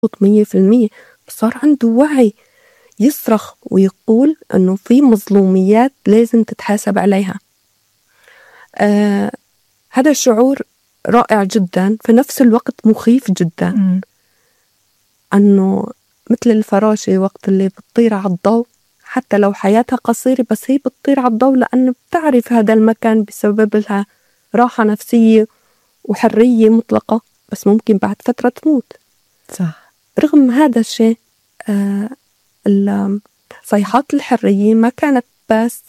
100%. صار عنده وعي يصرخ ويقول أنه في مظلوميات لازم تتحاسب عليها. هذا الشعور رائع جدا، في نفس الوقت مخيف جدا. أنه مثل الفراشة وقت اللي بتطير على الضوء، حتى لو حياتها قصيرة بس هي بتطير على الضوء لأنه بتعرف هذا المكان بسبب لها راحة نفسية وحرية مطلقة، بس ممكن بعد فترة تموت. صح. رغم هذا الشيء صيحات الحرية ما كانت بس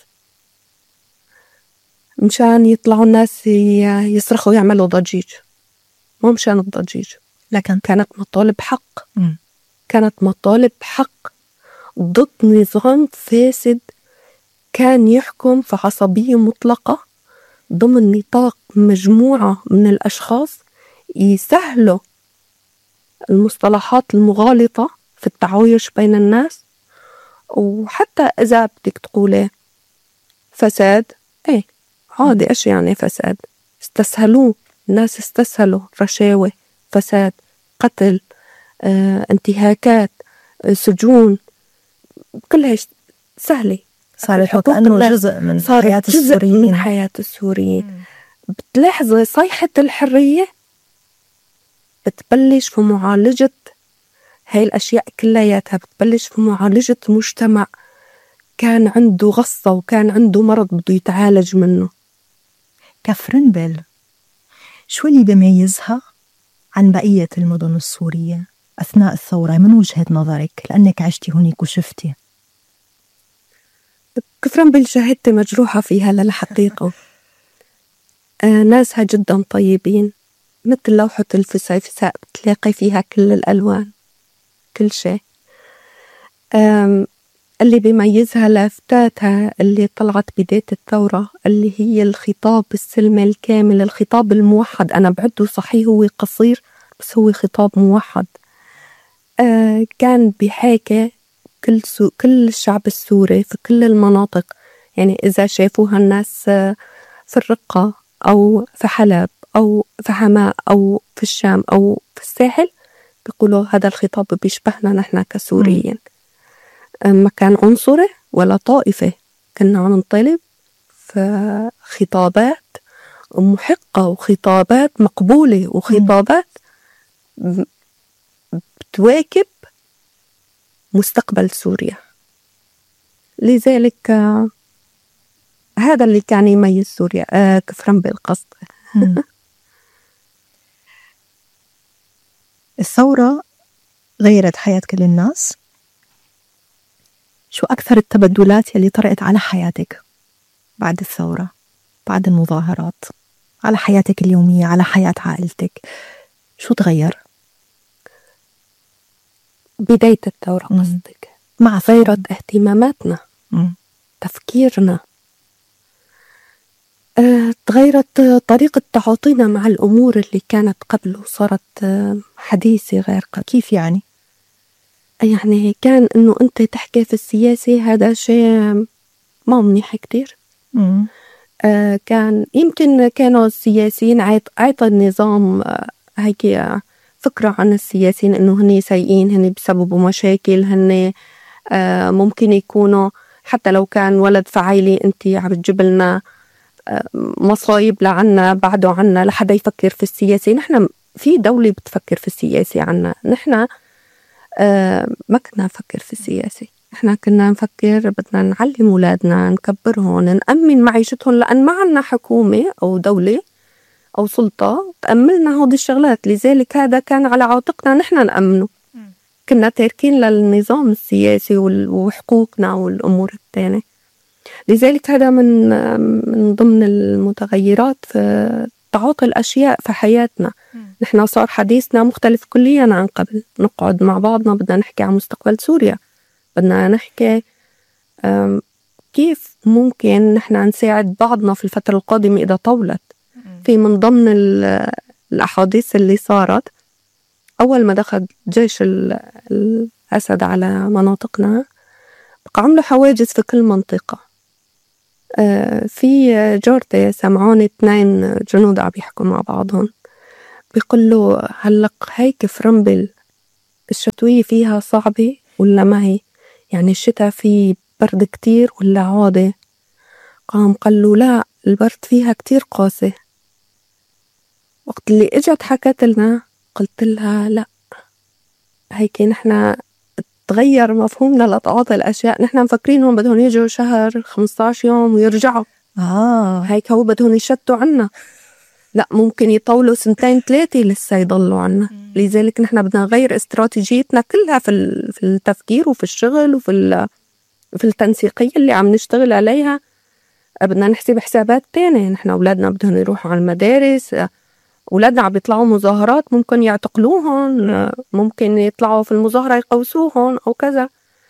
مشان يطلعوا الناس يصرخوا ويعملوا ضجيج، مو مشان الضجيج، لكن كانت مطالب حق. كانت مطالب حق ضد نظام فاسد كان يحكم في عصبية مطلقة ضمن نطاق مجموعة من الأشخاص يسهلوا المصطلحات المغالطة في التعايش بين الناس. وحتى إذا بدك تقولي فساد، عادي، إيش يعني فساد؟ استسهلوه الناس، استسهلوا رشاوى، فساد، قتل، انتهاكات، سجون، كلها سهلة. صارت كأنه جزء من حياة السوريين. من حياة السوريين. بتلاحظي صيحة الحرية بتبلش في معالجة هاي الأشياء كلياتها، بتبلش في معالجة مجتمع كان عنده غصة وكان عنده مرض بده يتعالج منه. كفرنبل شو اللي بيميزها عن بقية المدن السورية أثناء الثورة من وجهة نظرك، لأنك عشتي هناك وشفتي؟ كفرنبل شهدت مجروحة فيها للحقيقة. ناسها جدا طيبين، مثل لوحة الفسيفساء بتلاقي فيها كل الألوان، كل شيء. اللي بيميزها لافتاتها اللي طلعت بداية الثورة، اللي هي الخطاب السلمي الكامل، الخطاب الموحد. أنا بعده صحيح هو قصير بس هو خطاب موحد. كان بحاكي كل الشعب السوري في كل المناطق. يعني إذا شافوها الناس في الرقة أو في حلب أو في حماة أو في الشام أو في الساحل بيقولوا هذا الخطاب بيشبهنا نحن كسوريين. ما كان عنصري ولا طائفة، كنا عم نطالب في خطابات محقة وخطابات مقبولة وخطابات بتواكب مستقبل سوريا. لذلك هذا اللي كان يميز سوريا. كفرنبل قصد. الثورة غيرت حياة كل الناس. شو أكثر التبدلات يلي طرقت على حياتك بعد الثورة، بعد المظاهرات، على حياتك اليومية، على حياة عائلتك؟ شو تغير؟ بداية الثورة قصدك؟ مع غيرت اهتماماتنا، تفكيرنا، تغيرت طريقة تعاطينا مع الأمور اللي كانت قبله، صارت حديثة غير قبل. كيف يعني؟ يعني كان إنه أنت تحكي في السياسة هذا شيء ما منيح كتير. كان يمكن كانوا السياسيين عيط النظام هيك فكرة عن السياسيين إنه هني سيئين، هني بسببوا مشاكل، هني ممكن يكونوا حتى لو كان ولد فعيلي أنت عم تجيب لنا مصايب لعنا بعده عنا لحدا يفكر في السياسة. نحن في دولة بتفكر في السياسة عنا، نحن ما كنا نفكر في السياسة. احنا كنا نفكر بدنا نعلم أولادنا، نكبرهم، نأمن معيشتهم، لأن ما عنا حكومة أو دولة أو سلطة تأملنا هذه الشغلات. لذلك هذا كان على عاتقنا نحن نأمنه. كنا تاركين للنظام السياسي وحقوقنا والأمور التانية. لذلك هذا من ضمن المتغيرات في تعاطي الأشياء في حياتنا. نحن صار حديثنا مختلف كليا عن قبل. نقعد مع بعضنا بدنا نحكي عن مستقبل سوريا، بدنا نحكي كيف ممكن نحن نساعد بعضنا في الفترة القادمة إذا طولت. في من ضمن الأحاديث اللي صارت أول ما دخل جيش الأسد على مناطقنا بقى عملوا حواجز في كل منطقة. في جورتي سمعوني 2 جنود عم يحكوا مع بعضهم، بيقول له هلق هيك فرنبل الشتوية فيها صعبة ولا ما هي؟ يعني الشتاء فيه برد كتير ولا عادي؟ قال له لا، البرد فيها كتير قاسي. وقت اللي اجت حكت لنا قلت لها لا، هيك نحنا تغير مفهومنا لتعاطي الأشياء. نحنا مفكرينهم بدهم يجوا شهر 15 يوم ويرجعوا. هيك هو بدهم يشتوا عنا. لا، ممكن يطولوا 2-3 لسه يضلوا عنا. لذلك نحن بدنا نغير استراتيجيتنا كلها في التفكير وفي الشغل وفي التنسيقية اللي عم نشتغل عليها. بدنا نحسب حسابات تانية. نحن أولادنا بدهم يروحوا على المدارس، أولادنا عم بيطلعوا مظاهرات ممكن يعتقلوهم، ممكن يطلعوا في المظاهرة يقوسوهم أو كذا.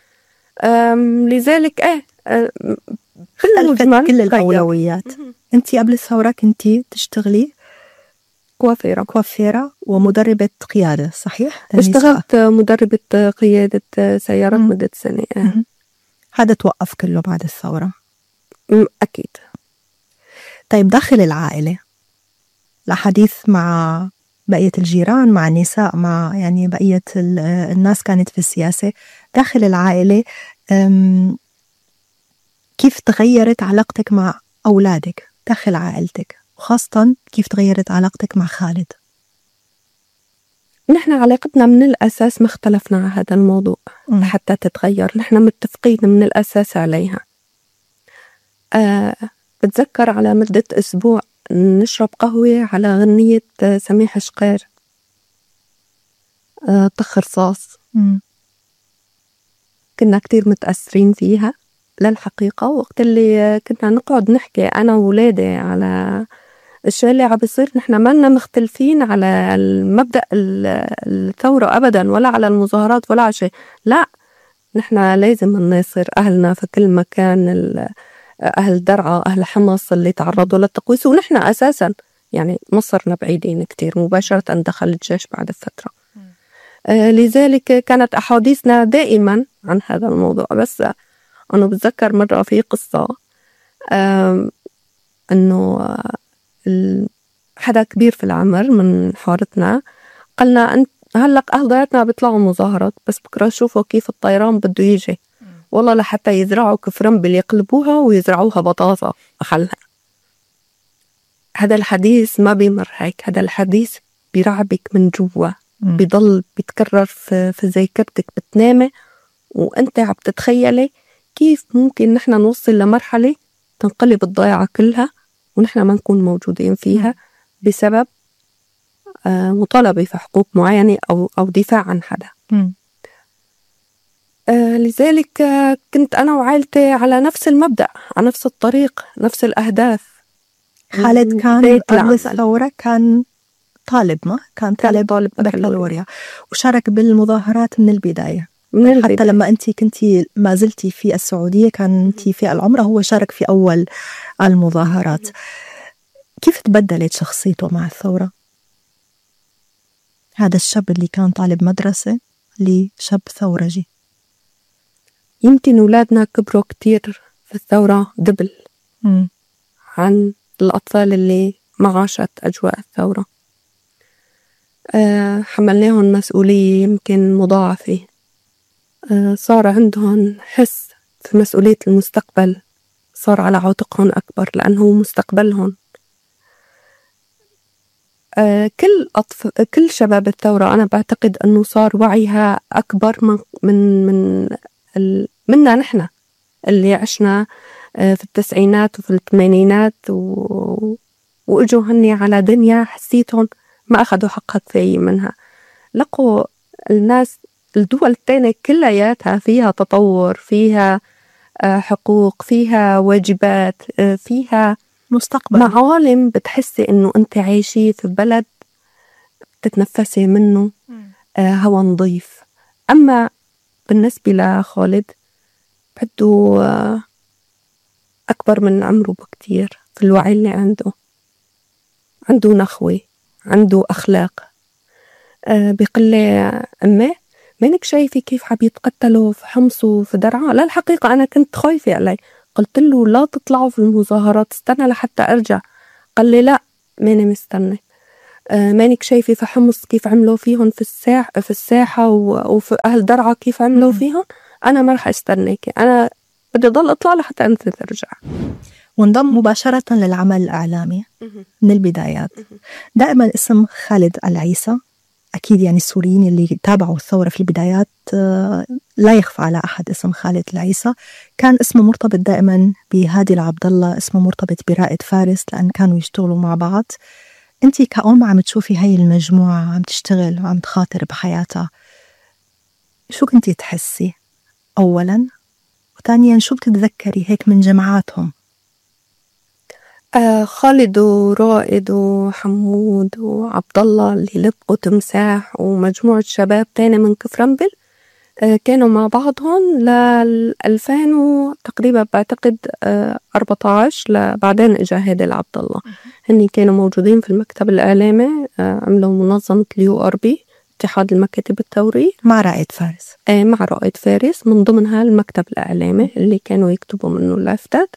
لذلك اختلفت كل الأولويات. أنتي قبل الثورة كنتي تشتغلي كوافيرة ومدربة قيادة، صحيح؟ اشتغلت مدربة قيادة سيارات مدة سنة. هذا توقف كله بعد الثورة؟ أكيد. طيب داخل العائلة، الحديث مع بقية الجيران، مع النساء، مع يعني بقية الناس كانت في السياسة، داخل العائلة كيف تغيرت علاقتك مع أولادك داخل عائلتك، وخاصة كيف تغيرت علاقتك مع خالد؟ نحن علاقتنا من الأساس ما اختلفنا على هذا الموضوع حتى تتغير. نحن متفقين من الأساس عليها. بتذكر على مدة أسبوع نشرب قهوة على غنية سميح شقير، طخ رصاص. كنا كتير متأثرين فيها للحقيقة. وقت اللي كنا نقعد نحكي أنا وولادي على الشيء اللي عم بيصير، نحن ما لنا مختلفين على المبدأ الثورة أبدا، ولا على المظاهرات ولا على شيء. لا، نحن لازم نناصر أهلنا في كل مكان، أهل درعا، أهل حمص اللي تعرضوا للتقويس. ونحن أساسا يعني مصرنا بعيدين كتير، مباشرة دخل الجيش بعد الفترة. لذلك كانت أحاديثنا دائما عن هذا الموضوع. بس أنا بتذكر مرة في قصة أنه حدا كبير في العمر من حارتنا قالنا أنت هلق أهل بيطلعوا مظاهرات، بس بكرة شوفوا كيف الطيران بده يجي، والله لحتى يزرعوا كفرنبل يقلبوها ويزرعوها بطاطا أخلها. هذا الحديث ما بيمر هيك، هذا الحديث بيرعبك من جوا، بيضل بيتكرر في ذاكرتك، بتنامي وانت عم تتخيلي كيف ممكن نحن نوصل لمرحلة تنقلب الضيعة كلها ونحن ما نكون موجودين فيها بسبب مطالبة في حقوق معينة أو دفاع عن حدا. لذلك كنت أنا وعائلتي على نفس المبدأ، على نفس الطريق، نفس الأهداف. خالد كان قبل الثورة كان طالب، ما كان طالب بكالوريا، وشارك بالمظاهرات من البداية. حتى لما أنت كنتي ما زلتي في السعودية كانتي في العمرة، هو شارك في أول المظاهرات. كيف تبدلت شخصيته مع الثورة؟ هذا الشاب اللي كان طالب مدرسة لشاب ثورجي. يمكن أولادنا كبروا كتير في الثورة دبل عن الأطفال اللي ما عاشت أجواء الثورة. حملناهم مسؤولية يمكن مضاعفة. صار عندهم حس في مسؤولية المستقبل، صار على عاتقهم أكبر لأنه مستقبلهم. كل شباب الثورة أنا بعتقد أنه صار وعيها أكبر منا نحن اللي عشنا في التسعينات وفي الثمانينات وإجوا هني على دنيا حسيتهم ما أخذوا حقها كفاية منها. لقوا الناس الدول التانية كلياتها فيها تطور، فيها حقوق، فيها واجبات، فيها مستقبل، معالم بتحسي إنه أنت عايشي في بلد تتنفسي منه هوا نظيف. أما بالنسبة لخالد بده أكبر من عمره بكتير في الوعي اللي عنده نخوة، عنده أخلاق. بيقول لي أمي مانك شايفة كيف حب يتقتلوا في حمص وفي درعا؟ لا الحقيقة أنا كنت خايفة علي. قلت له لا تطلعوا في المظاهرات، استنى لحتى أرجع. قال لي لا ماني مستنى. مانك شايفة في حمص كيف عملوا فيهم في الساحة وفي أهل درعا كيف عملوا فيهم. أنا ما رح استناكي، أنا بدي ضل أطلع لحتى أنت ترجع. وانضم مباشرة للعمل الإعلامي من البدايات. دائما اسم خالد العيسى أكيد يعني السوريين اللي تابعوا الثورة في البدايات لا يخفى على أحد اسم خالد العيسى. كان اسمه مرتبط دائما بهادي العبد الله، اسمه مرتبط برائد فارس، لأن كانوا يشتغلوا مع بعض. أنتي كأم عم تشوفي هاي المجموعة عم تشتغل وعم تخاطر بحياتها، شو كنتي تحسي أولا؟ وثانيا شو بتتذكري هيك من جماعاتهم؟ خالد ورائد وحمود وعبد الله اللي لبقوا تمساح ومجموعة شباب تاني من كفرنبل كانوا مع بعضهم ل 2000 تقريبا بعتقد 14 بعدين اجا هادي العبد الله. هني كانوا موجودين في المكتب الإعلامي، عملوا منظمة URB اتحاد المكاتب الثورية مع رائد فارس. مع رائد فارس من ضمنها المكتب الإعلامي اللي كانوا يكتبوا منه اللافتات.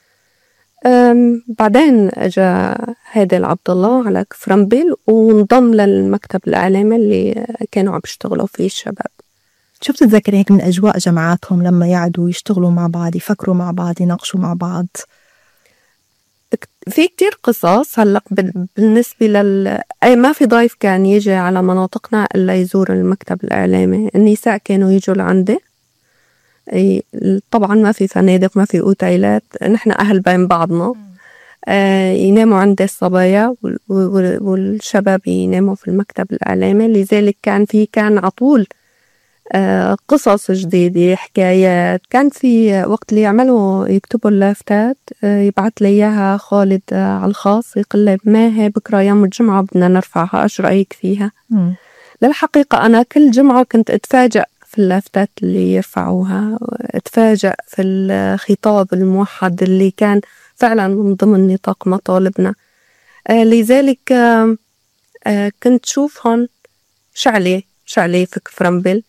بعدين اجا هادي العبد الله على كفرنبل وانضم للمكتب الإعلامي اللي كانوا عم يشتغلوا فيه الشباب. شو بتتذكري هيك من أجواء جماعاتهم لما يقعدوا يشتغلوا مع بعض، يفكروا مع بعض، يناقشوا مع بعض؟ في كتير قصص. هلأ بالنسبة أي ما في ضيف كان يجي على مناطقنا إلا يزور المكتب الإعلامي. النساء كانوا يجوا لعندي، طبعا ما في فنادق ما في أوتيلات، نحن أهل بين بعضنا. يناموا عند الصبايا والشباب يناموا في المكتب الإعلامي. لذلك كان عطول قصص جديدة، حكايات. كان في وقت اللي يعملوا يكتبوا اللافتات يبعث لي إياها خالد على الخاص، يقول لي ما هي بكرة يوم الجمعة بدنا نرفعها، إيش رأيك فيها؟ للحقيقة أنا كل جمعة كنت أتفاجأ في اللافتات اللي يرفعوها، أتفاجأ في الخطاب الموحد اللي كان فعلا من ضمن نطاق مطالبنا. لذلك كنت شوفهم شعلي في كفرنبل.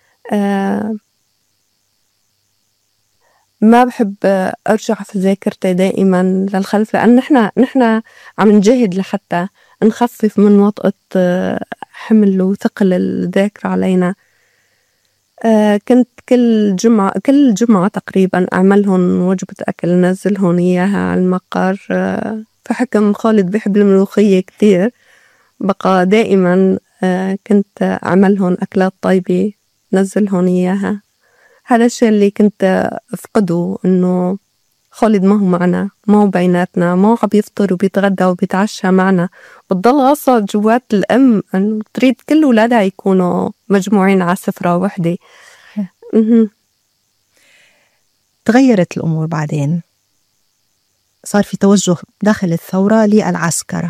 ما بحب أرجع في ذاكرتي دائما للخلف، لأن نحن عم نجاهد لحتى نخفف من وطأة حمل وثقل الذاكرة علينا. كنت كل جمعة تقريبا أعملهم وجبة أكل، نزلهم إياها على المقر. فحكم خالد بحب الملوخية كتير، بقى دائما كنت أعملهم أكلات طيبة نزلهم إياها. هذا الشيء اللي كنت أفقده، إنه خالد ما هو معنا، ما هو بيناتنا، ما هو عم يفطر وبيتغدى وبيتعشى معنا. بتضل غاصة جوات الأم إنه تريد كل ولادها يكونوا مجموعين على سفرة وحدة. تغيرت الأمور بعدين، صار في توجه داخل الثورة للعسكرة.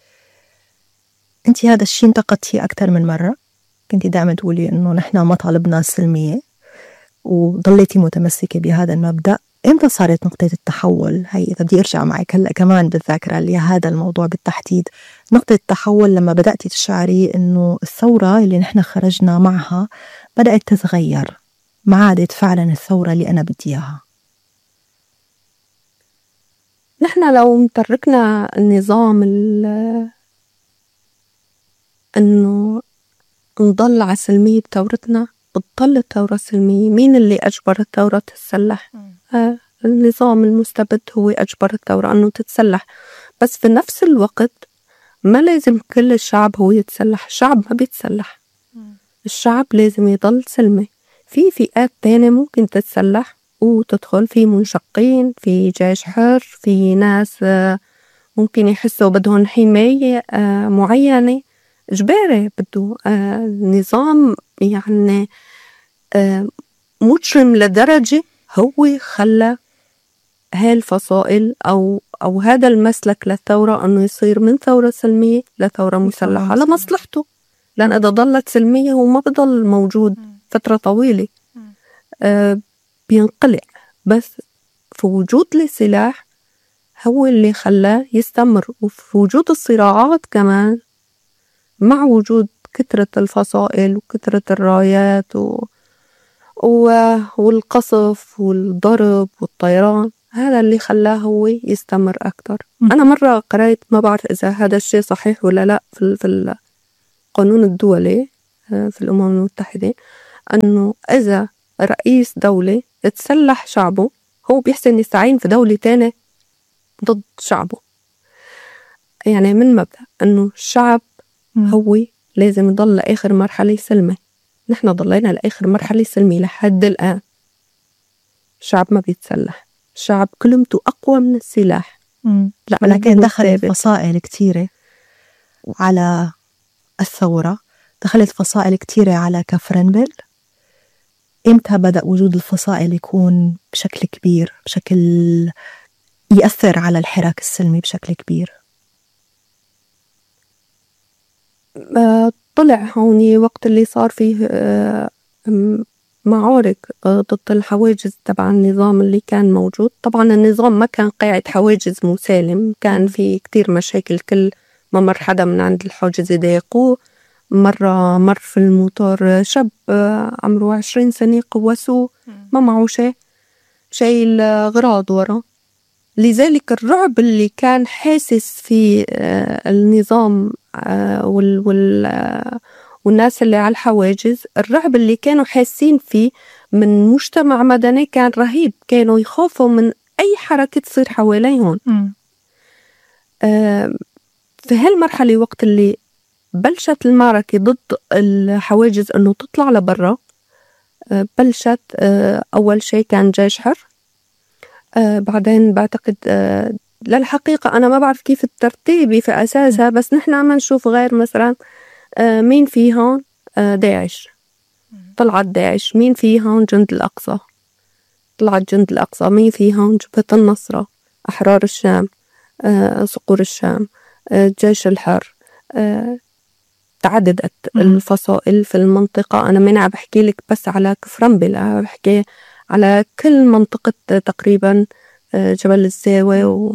أنت هذا الشيء انتقدتيه أكثر من مرة، كنتي دائما تقولي إنه نحن مطالبنا سلمية، وضليتي متمسكة بهذا المبدأ. إمتى صارت نقطة التحول هاي؟ إذا بدي أرجع معك هلأ كمان بالذاكرة لهذا الموضوع بالتحديد، نقطة التحول لما بدأتي تشعري إنه الثورة اللي نحن خرجنا معها بدأت تتغير، ما عادت فعلا الثورة اللي أنا بدي إياها. نحن لو تركنا النظام إنه نضل على سلمية ثورتنا، بتضل الثورة سلمية. مين اللي أجبر الثورة تتسلح؟ النظام المستبد هو أجبر الثورة أنه تتسلح. بس في نفس الوقت ما لازم كل الشعب هو يتسلح. الشعب ما بيتسلح، الشعب لازم يضل سلمي. في فئات تانية ممكن تتسلح وتدخل، في منشقين، في جيش حر، في ناس ممكن يحسوا بدهم حماية معينة. إجباري بده نظام يعني مجرم لدرجة هو خلى هالفصائل أو هذا المسلك للثورة أنه يصير من ثورة سلمية لثورة مسلحة لمصلحته. لأن إذا ضلت سلمية هو ما بضل موجود فترة طويلة، بينقلع. بس في وجود السلاح هو اللي خلاه يستمر، وفي وجود الصراعات كمان مع وجود كثرة الفصائل وكثرة الرايات والقصف والضرب والطيران، هذا اللي خلاه هو يستمر أكتر. أنا مرة قرأت، ما بعرف إذا هذا الشيء صحيح ولا لا، في القانون الدولي في الأمم المتحدة، أنه إذا رئيس دولة تسلح شعبه هو بيحسن يستعين في دولة تانية ضد شعبه. يعني من مبدأ أنه الشعب هو لازم يضل لآخر مرحلة سلمي. نحن ضلينا لآخر مرحلة سلمي لحد الآن. الشعب ما بيتسلح، الشعب كلمته أقوى من السلاح. ولكن دخلت فصائل كتيرة على الثورة، دخلت فصائل كتيرة على كفرنبل. إمتى بدأ وجود الفصائل يكون بشكل كبير، بشكل يأثر على الحراك السلمي بشكل كبير؟ طلع هوني وقت اللي صار فيه معارك ضد الحواجز تبع النظام اللي كان موجود. طبعا النظام ما كان قاعد حواجز مسالم، كان في كتير مشاكل. كل ما مر حدا من عند الحاجز يضايقوه. مرة مر في الموتور شاب عمره 20 سنة قوسوه، ما معه شيء، شايل غراض ورا. لذلك الرعب اللي كان حاسس في النظام والناس اللي على الحواجز، الرعب اللي كانوا حاسين فيه من مجتمع مدني كان رهيب. كانوا يخافوا من أي حركة تصير حواليهم. في هالمرحلة وقت اللي بلشت المعركة ضد الحواجز أنه تطلع لبرا، بلشت أول شيء كان جيش حر. بعدين بعتقد للحقيقة أنا ما بعرف كيف الترتيب في أساسها، بس نحن عم نشوف غير مثلا مين فيهم داعش، طلعت داعش. مين فيهم جند الأقصى، طلعت جند الأقصى. مين فيهم جبهة النصرة، أحرار الشام، صقور الشام، جيش الحر. تعددت الفصائل في المنطقة. أنا ماني عم بحكي لك بس على كفرنبل، عم بحكي على كل منطقة تقريبا جبل الزاوية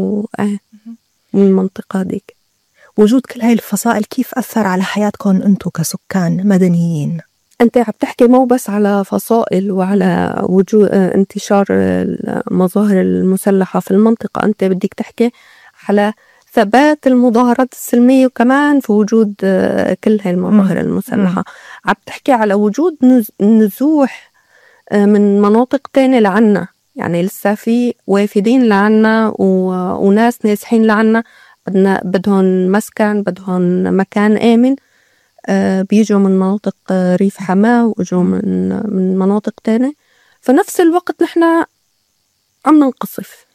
والمنطقة ديك. وجود كل هاي الفصائل كيف أثر على حياتكم أنتو كسكان مدنيين؟ أنت عم تحكي مو بس على فصائل وعلى وجود انتشار المظاهر المسلحة في المنطقة، أنت بدك تحكي على ثبات المظاهرات السلمية، وكمان في وجود كل هاي المظاهر المسلحة. عم تحكي على وجود نزوح من مناطق تانية لعنا. يعني لسه في وافدين لعنا وناس نازحين لعنا، بدهن مسكن، بدهن مكان آمن. بيجوا من مناطق ريف حماة ويجوا من مناطق تانية. فنفس الوقت نحن عم ننقصف.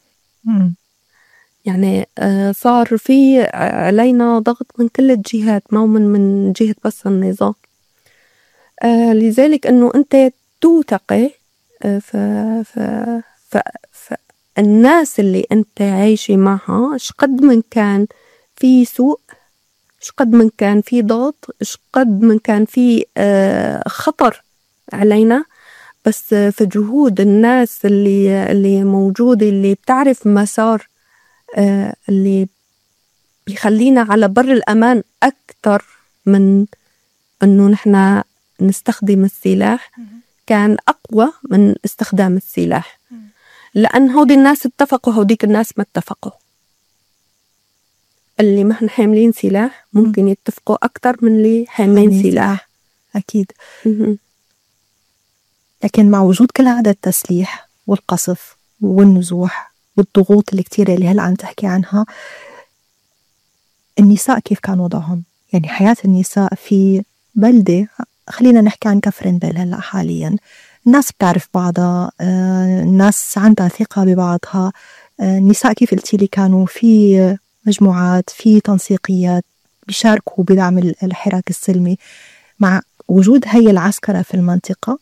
يعني صار في علينا ضغط من كل الجهات، ما من جهة بس النظام. لذلك انه انت توثقي الناس اللي انت عايشة معها، شقد من كان في سوء، شقد من كان في ضغط، شقد من كان في خطر علينا. بس في جهود الناس اللي موجودة، اللي بتعرف مسار اللي بيخلينا على بر الأمان أكتر من أنه نحن نستخدم السلاح، كان أقوى من استخدام السلاح. لأن هودي الناس اتفقوا، هوديك الناس ما اتفقوا. اللي ما حاملين سلاح ممكن يتفقوا أكتر من اللي حاملين سلاح. أكيد. لكن مع وجود كل هذا التسليح والقصف والنزوح والضغوط الكتيرة اللي هلأ عم تحكي عنها، النساء كيف كان وضعهم؟ يعني حياة النساء في بلدة، خلينا نحكي عن كفرنبل هلأ حاليا، الناس بتعرف بعضها، الناس عندها ثقة ببعضها. النساء كيف قلتي لي كانوا في مجموعات، في تنسيقيات بيشاركوا بدعم الحراك السلمي. مع وجود هي العسكرة في المنطقة،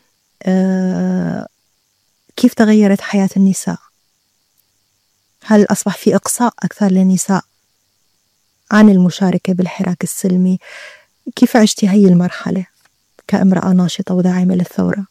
كيف تغيرت حياة النساء؟ هل أصبح في إقصاء أكثر للنساء عن المشاركة بالحراك السلمي؟ كيف عشتي هي المرحلة كامرأة ناشطة وداعمة للثورة؟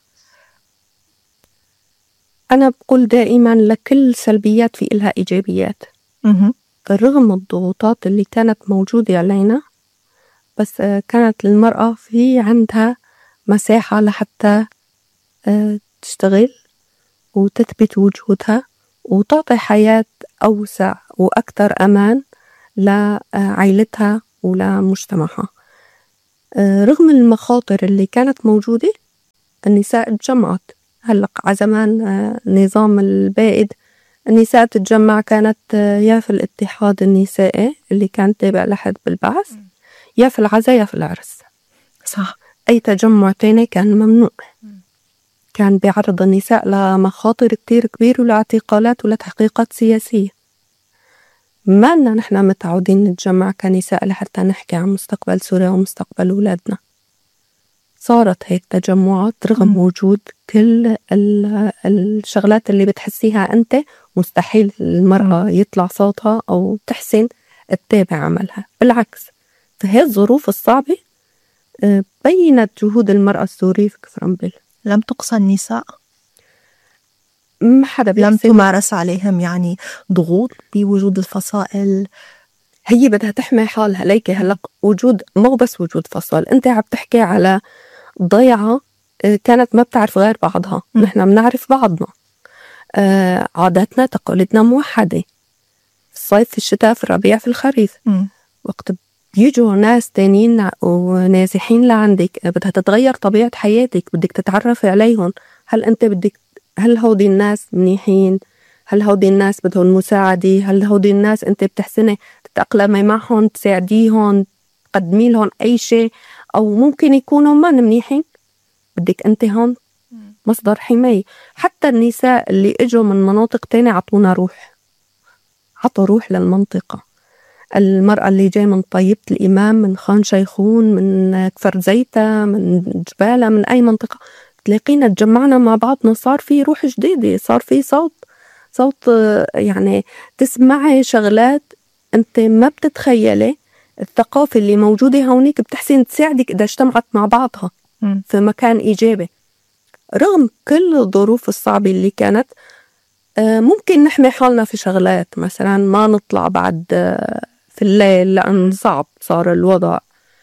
أنا بقول دائما لكل سلبيات في إلها إيجابيات. رغم الضغوطات اللي كانت موجودة علينا، بس كانت المرأة في عندها مساحة لحتى تشتغل وتثبت وجودها وتعطي حياة أوسع وأكثر أمان لعائلتها ولمجتمعها. رغم المخاطر اللي كانت موجودة النساء تجمعت. هلق عزمان نظام البائد النساء تتجمع كانت يا في الاتحاد النسائي اللي كان تابع لحد بالبعث يا في العزاء يا في العرس. صح. أي تجمع تاني كان ممنوع. كان بيعرض النساء لمخاطر كتير كبير ولاعتقالات ولتحقيقات سياسية. ما لنا نحن متعودين نتجمع كنساء لحتى نحكي عن مستقبل سوريا ومستقبل أولادنا. صارت هيك تجمعات رغم وجود كل الشغلات اللي بتحسيها أنت مستحيل المرأة يطلع صوتها أو تحسن تتابع عملها. بالعكس في هذه الظروف الصعبة بينت جهود المرأة السورية في كفر أنبل. لم تقصى النساء، ما حدا لم تمارس عليهم يعني ضغوط بوجود الفصائل. هي بدها تحمي حالها. ليكي هلق وجود مو بس وجود فصل، انت عم تحكي على ضيعة كانت ما بتعرف غير بعضها. نحن بنعرف بعضنا، عاداتنا تقاليدنا موحدة. في الصيف في الشتاء في الربيع في الخريف. وقت بيجوا ناس تانيين ونازحين لعندك بدها تتغير طبيعة حياتك، بدك تتعرف عليهم. هل هودي الناس منيحين؟ هل هودي الناس بدهم مساعدة؟ هل هودي الناس انت بتحسني تتأقلمي معهم، تساعديهم، تقدمي لهم أي شيء؟ أو ممكن يكونوا ما منيحين، بدك أنت هون مصدر حماية. حتى النساء اللي اجوا من مناطق تانية عطونا روح، عطوا روح للمنطقة. المرأة اللي جاي من طيبة الإمام، من خان شيخون، من كفر زيتة، من جبالة، من أي منطقة، تلاقينا تجمعنا مع بعضنا. صار في روح جديدة، صار في صوت يعني تسمعي شغلات أنت ما بتتخيلي. الثقافة اللي موجودة هونيك بتحسن تساعدك إذا اجتمعت مع بعضها في مكان إيجابي. رغم كل الظروف الصعبة اللي كانت، ممكن نحمي حالنا في شغلات، مثلا ما نطلع بعد في الليل لأن صعب صار الوضع.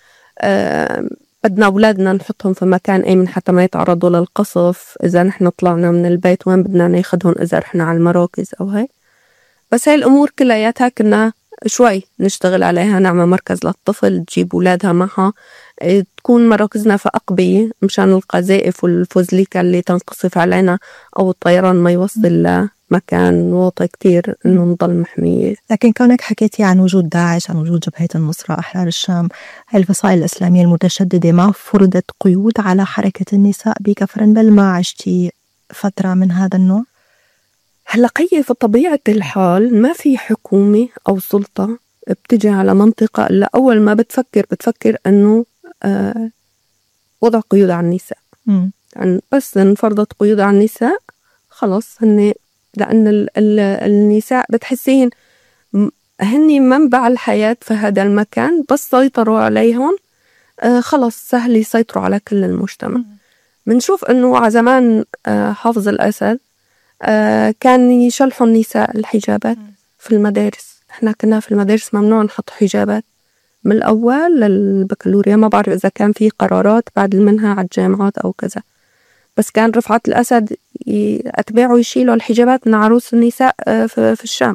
بدنا أولادنا نحطهم في مكان آمن حتى ما يتعرضوا للقصف. إذا نحن طلعنا من البيت وين بدنا ناخدهم إذا رحنا على المراكز أو هيك. بس هاي الأمور كلياتها كنا شوي نشتغل عليها، نعمل مركز للطفل تجيب أولادها معها، تكون مراكزنا في أقبية مشان القذائف والفوزليكا اللي تنقصف علينا أو الطيران ما يوصل لمكان واطي كتير إنه نضل محمية. لكن كونك حكيتي عن وجود داعش، عن وجود جبهة النصرة، أحرار الشام، هاي الفصائل الإسلامية المتشددة، ما فرضت قيود على حركة النساء بكفر أنبل؟ ما عشتي فترة من هذا النوع؟ هلأ هي في طبيعة الحال ما في حكومة أو سلطة بتجي على منطقة إلا أول ما بتفكر أنه وضع قيود على النساء. يعني بس إن فرضت قيود على النساء خلص لأن النساء بتحسين هني منبع الحياة في هذا المكان، بس سيطروا عليهم خلص سهل يسيطروا على كل المجتمع. منشوف أنه على زمان حافظ الأسد كان يشلحوا النساء الحجابات في المدارس. احنا كنا في المدارس ممنوع نحط حجابات من الأول للبكالوريا. ما بعرف إذا كان في قرارات بعد منها على الجامعات أو كذا، بس كان رفعت الأسد أتباعه يشيلوا الحجابات من عروس النساء في الشام.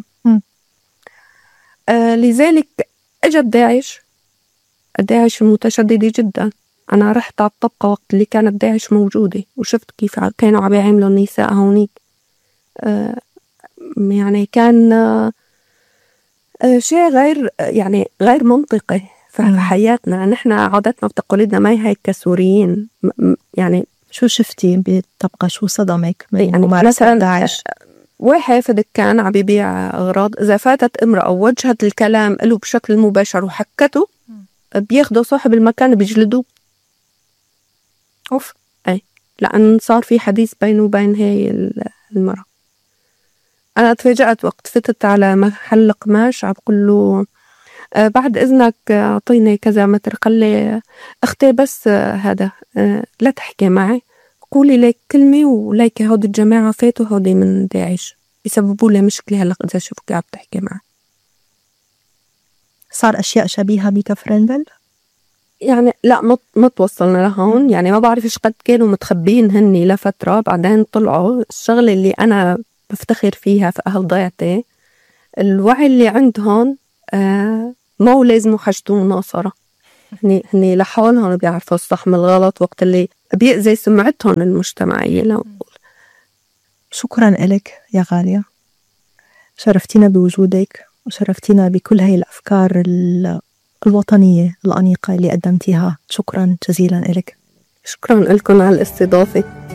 لذلك أجد داعش المتشددة جدا. أنا رحت على الطبقة وقت اللي كانت داعش موجودة وشفت كيف كانوا عم يعملوا النساء هونيك. يعني كان شيء غير منطقي في حياتنا. نحن عاداتنا وتقاليدنا ما هي هيك كسوريين. يعني شو شفتي بالطبقة؟ شو صدمك من يعني ممارسة داعش؟ واحد في دكان عم يبيع أغراض، إذا فاتت امرأة ووجهت الكلام له بشكل مباشر وحكته بياخدوا صاحب المكان بيجلدوه. أوف. أي لأن صار في حديث بينه وبين هاي المرأة. أنا تفاجأت وقت فتت على محل قماش عم بقول له بعد إذنك أعطيني كذا متر. قال لي أختي بس هذا لا تحكي معي، قولي لك كلمة وليك هودي الجماعة فاتوا هودي من داعش يسببوا لي مشكلة. هلأ إذا شوفك عم تحكي معي. صار أشياء شبيهة بكفر أنبل؟ يعني لا ما توصلنا لهون. يعني ما بعرف إيش قد كانوا متخبين هني لفترة، بعدين طلعوا. الشغل اللي أنا بفتخر فيها في أهل ضيعتي، الوعي اللي عندهم ما هو لازم يحشدوا مناصرة. هني لحالهم بيعرفوا الصح من الغلط وقت اللي بيأذي سمعتهم المجتمعية. لنقول شكرا لك يا غالية، شرفتينا بوجودك وشرفتينا بكل هاي الأفكار الوطنية الأنيقة اللي قدمتيها. شكرا جزيلا لك. شكرا لكم على الاستضافة.